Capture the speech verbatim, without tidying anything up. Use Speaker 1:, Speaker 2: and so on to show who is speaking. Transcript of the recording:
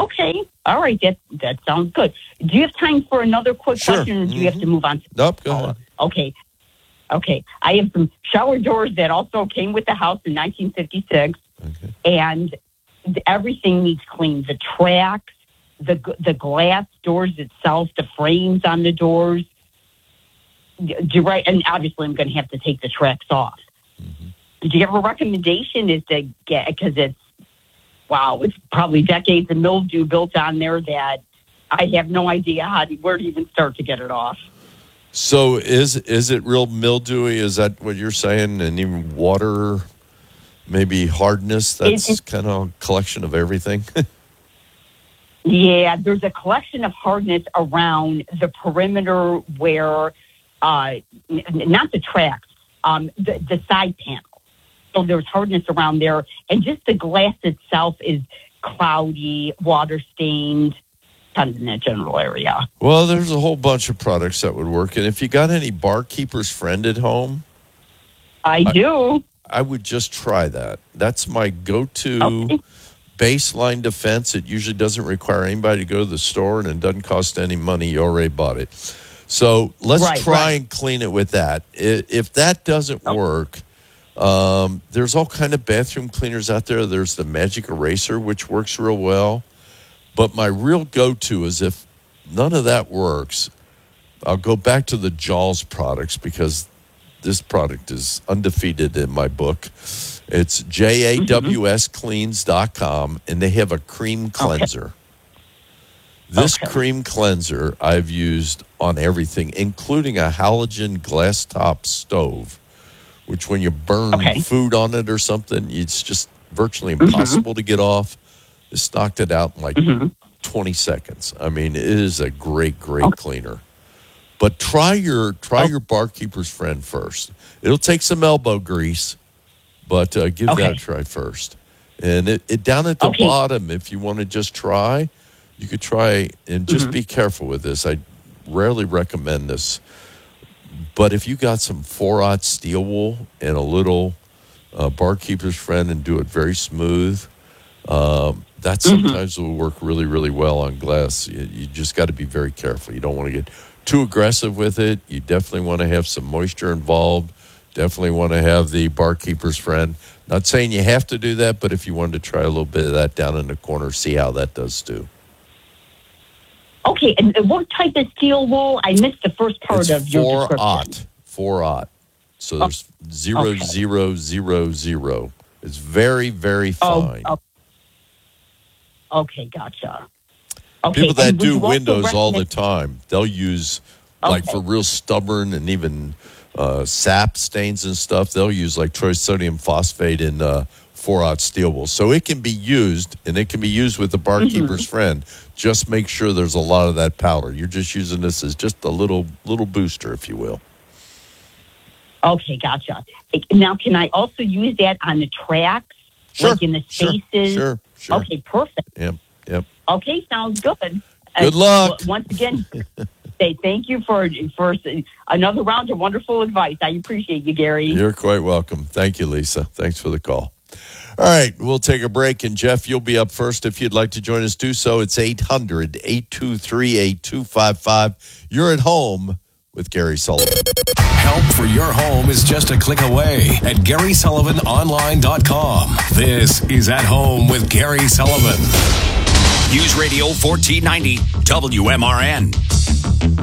Speaker 1: Okay. All right. That that sounds good. Do you have time for another quick
Speaker 2: Sure.
Speaker 1: question, or do
Speaker 2: mm-hmm.
Speaker 1: you have to move on? To-
Speaker 2: Nope, go ahead.
Speaker 1: Okay. Okay. I have some shower doors that also came with the house in nineteen fifty-six,
Speaker 2: Okay.
Speaker 1: and everything needs cleaned. The tracks, the the glass doors itself, the frames on the doors. Do right, and obviously I'm going to have to take the tracks off.
Speaker 2: Mm-hmm.
Speaker 1: Do you have a recommendation? Is to get, because it's wow, it's probably decades of mildew built on there that I have no idea how to, where to even start to get it off.
Speaker 2: So is is it real mildewy? Is that what you're saying? And even water, maybe hardness? That's
Speaker 1: It,
Speaker 2: kind of a collection of everything.
Speaker 1: Yeah, there's a collection of hardness around the perimeter where, uh, n- not the tracks, um, the, the side panel. So there's hardness around there, and just the glass itself is cloudy, water stained, kind of in that general area.
Speaker 2: Well, there's a whole bunch of products that would work. And if you got any barkeeper's friend at home,
Speaker 1: I do.
Speaker 2: I, I would just try that. That's my go-to
Speaker 1: Okay.
Speaker 2: baseline defense. It usually doesn't require anybody to go to the store, and it doesn't cost any money. You already bought it. So let's
Speaker 1: Right,
Speaker 2: try
Speaker 1: right.
Speaker 2: and clean it with that. I- If that doesn't
Speaker 1: Okay.
Speaker 2: work, um, there's all kind of bathroom cleaners out there. There's the Magic Eraser, which works real well. But my real go-to is if none of that works, I'll go back to the Jaws products because this product is undefeated in my book. It's J A W S cleans dot com, and they have a cream cleanser. This
Speaker 1: Okay.
Speaker 2: cream cleanser I've used on everything, including a halogen glass top stove, which when you burn
Speaker 1: Okay.
Speaker 2: food on it or something, it's just virtually impossible to get off. It's knocked it out in like
Speaker 1: Mm-hmm.
Speaker 2: twenty seconds. I mean, it is a great, great cleaner. But try your try
Speaker 1: Oh.
Speaker 2: your barkeeper's friend first. It'll take some elbow grease, but uh, give
Speaker 1: Okay.
Speaker 2: that a try first. And it, it down at the
Speaker 1: Okay.
Speaker 2: bottom, if you want to just try, you could try and just
Speaker 1: Mhm.
Speaker 2: be careful with this. I rarely recommend this, but if you got some four-aught steel wool and a little uh, barkeeper's friend and do it very smooth, um, that sometimes will work really, really well on glass. You, you just got to be very careful. You don't want to get too aggressive with it. You definitely want to have some moisture involved. Definitely want to have the barkeeper's friend. Not saying you have to do that, but if you wanted to try a little bit of that down in the corner, see how that does too.
Speaker 1: Okay, and what type of steel wool? I missed the first part
Speaker 2: It's
Speaker 1: of your
Speaker 2: four
Speaker 1: description.
Speaker 2: aught. Four aught. So there's zero,
Speaker 1: okay.
Speaker 2: zero, zero, zero. It's very, very
Speaker 1: Oh,
Speaker 2: fine.
Speaker 1: oh, okay, gotcha. Okay,
Speaker 2: People that
Speaker 1: and would
Speaker 2: do
Speaker 1: you also
Speaker 2: windows all the
Speaker 1: recommend-
Speaker 2: time, they'll use, like
Speaker 1: Okay.
Speaker 2: for real stubborn and even uh, sap stains and stuff, they'll use like trisodium phosphate in uh, four-aught steel wool. So it can be used, and it can be used with the barkeeper's
Speaker 1: Mm-hmm.
Speaker 2: friend. Just make sure there's a lot of that powder. You're just using this as just a little little booster, if you will.
Speaker 1: Okay, gotcha. Now, can I also use that on the tracks,
Speaker 2: Sure,
Speaker 1: like in the
Speaker 2: sure,
Speaker 1: spaces?
Speaker 2: sure, sure.
Speaker 1: Okay, perfect.
Speaker 2: Yep, yep.
Speaker 1: Okay, sounds good.
Speaker 2: Good
Speaker 1: Uh,
Speaker 2: luck.
Speaker 1: w- Once again, say thank you for for another round of wonderful advice. I appreciate you, Gary.
Speaker 2: You're quite welcome. Thank you, Lisa. Thanks for the call. All right, we'll take a break, and Jeff, you'll be up first if you'd like to join us. Do so. It's eight hundred, eight two three, eight two five five. You're at home with Gary Sullivan.
Speaker 3: Help for your home is just a click away at Gary Sullivan Online dot com. This is At Home with Gary Sullivan.
Speaker 4: News Radio fourteen ninety W M R N.